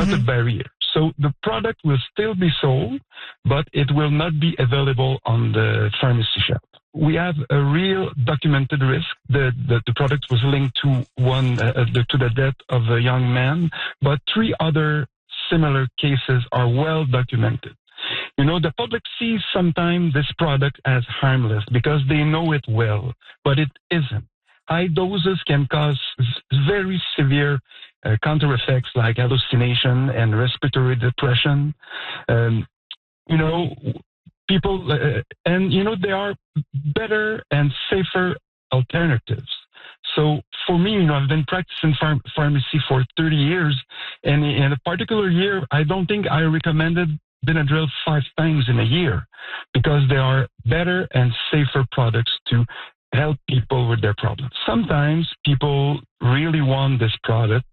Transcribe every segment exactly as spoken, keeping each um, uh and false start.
not mm-hmm. a barrier. So the product will still be sold, but it will not be available on the pharmacy shelf. We have a real documented risk. The, the, the product was linked to one, uh, the, to the death of a young man, but three other similar cases are well documented. You know, the public sees sometimes this product as harmless because they know it well, but it isn't. High doses can cause very severe uh, counter effects like hallucination and respiratory depression. Um, you know, people, uh, and you know, there are better and safer alternatives. So for me, you know, I've been practicing pharm- pharmacy for thirty years, and in a particular year, I don't think I recommended Benadryl five times in a year because there are better and safer products to help people with their problems. Sometimes people really want this product,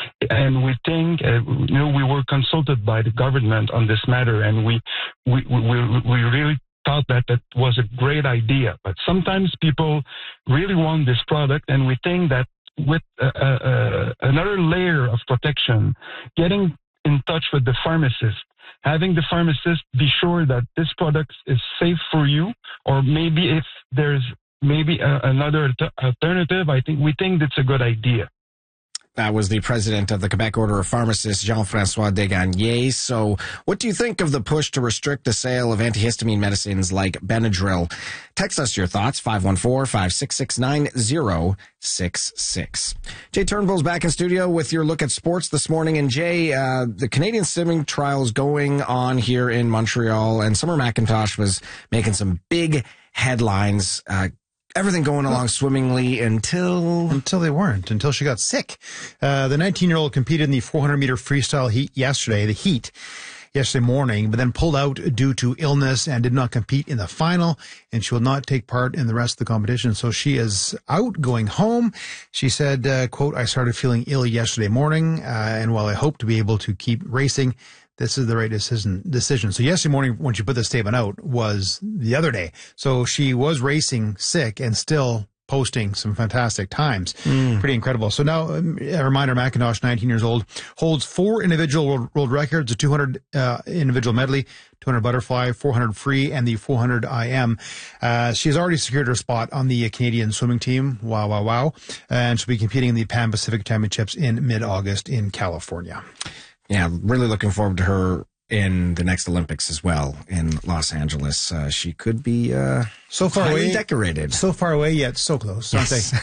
and we think, uh, you know, we were consulted by the government on this matter, and we we we, we really thought that that was a great idea. But sometimes people really want this product, and we think that with uh, uh, another layer of protection, getting in touch with the pharmacist, having the pharmacist be sure that this product is safe for you, or maybe if there's maybe a, another alternative, I think we think it's a good idea. That was the president of the Quebec Order of Pharmacists, Jean-François Desgagnés. So what do you think of the push to restrict the sale of antihistamine medicines like Benadryl? Text us your thoughts, five one four, five six six, nine zero six six. Jay Turnbull's back in studio with your look at sports this morning. And Jay, uh, the Canadian swimming trials going on here in Montreal, and Summer McIntosh was making some big headlines, uh, everything going along swimmingly until... Until they weren't, until she got sick. Uh, the nineteen-year-old competed in the four hundred meter freestyle heat yesterday, the heat, yesterday morning, but then pulled out due to illness and did not compete in the final, and she will not take part in the rest of the competition. So she is out, going home. She said, uh, quote, I started feeling ill yesterday morning, uh, and while I hope to be able to keep racing, this is the right decision. decision. So yesterday morning, when she put the statement out, was the other day. So she was racing sick and still posting some fantastic times. Mm. Pretty incredible. So now, a reminder, McIntosh, nineteen years old, holds four individual world, world records, a two hundred uh, individual medley, two hundred butterfly, four hundred free, and the four hundred I M. Uh, she has already secured her spot on the Canadian swimming team. Wow, wow, wow. And she'll be competing in the Pan Pacific Championships in mid-August in California. Yeah, really looking forward to her in the next Olympics as well in Los Angeles. Uh, she could be uh, so far highly away, decorated. So far away, yet so close. Yes.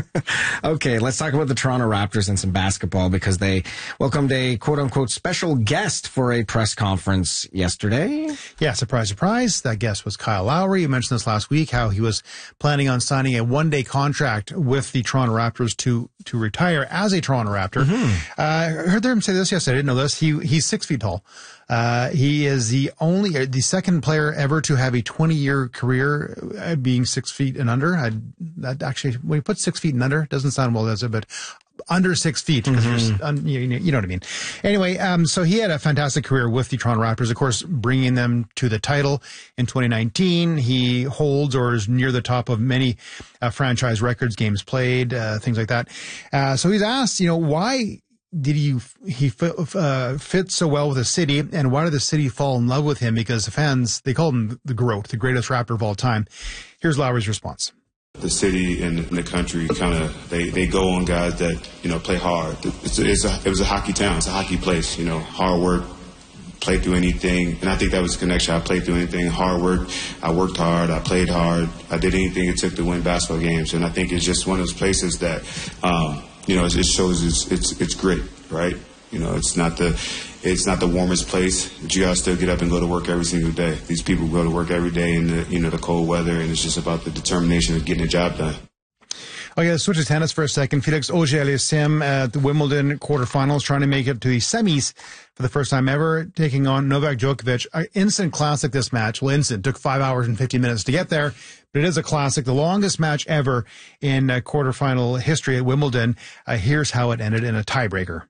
Okay, let's talk about the Toronto Raptors and some basketball, because they welcomed a quote-unquote special guest for a press conference yesterday. Yeah, surprise, surprise. That guest was Kyle Lowry. You mentioned this last week, how he was planning on signing a one-day contract with the Toronto Raptors to to retire as a Toronto Raptor. Mm-hmm. Uh, I heard him say this yesterday. I didn't know this. He He's six feet tall. Uh, he is the only, the second player ever to have a twenty-year career uh, being six feet and under. I, that actually, when you put six feet and under, it doesn't sound well, does it? But under six feet, because mm-hmm. um, you, you know what I mean. Anyway, um, so he had a fantastic career with the Toronto Raptors, of course, bringing them to the title in twenty nineteen. He holds or is near the top of many uh, franchise records, games played, uh, things like that. Uh, so he's asked, you know, why did he he uh, fit so well with the city, and why did the city fall in love with him? Because the fans, they called him the GOAT, the greatest Raptor of all time. Here's Lowry's response. The city and the country kind of, they, they go on guys that, you know, play hard. It's, it's a, it was a hockey town. It's a hockey place, you know, hard work, play through anything. And I think that was the connection. I played through anything, hard work. I worked hard. I played hard. I did anything it took to win basketball games. And I think it's just one of those places that, um, you know, it, it shows it's, it's, it's grit, right? You know, it's not the it's not the warmest place, but you gotta still get up and go to work every single day. These people go to work every day in the, you know, the cold weather, and it's just about the determination of getting the job done. Okay, let's switch to tennis for a second. Felix Auger-Aliassime at the Wimbledon quarterfinals, trying to make it to the semis for the first time ever, taking on Novak Djokovic. An instant classic, this match. Well, instant. Took five hours and fifteen minutes to get there, but it is a classic. The longest match ever in uh, quarterfinal history at Wimbledon. Uh, here's how it ended in a tiebreaker.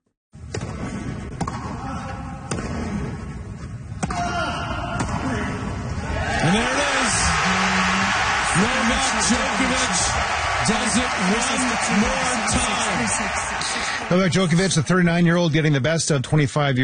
And there it is. Novak Djokovic does it one more time. Novak Djokovic, the thirty-nine-year-old, getting the best of twenty-five years.